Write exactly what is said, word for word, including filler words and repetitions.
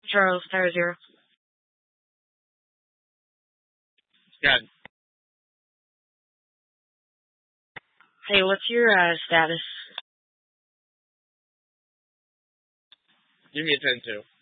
Charles, Tower Zero. Good. Hey, what's your uh, status? Give me a ten two.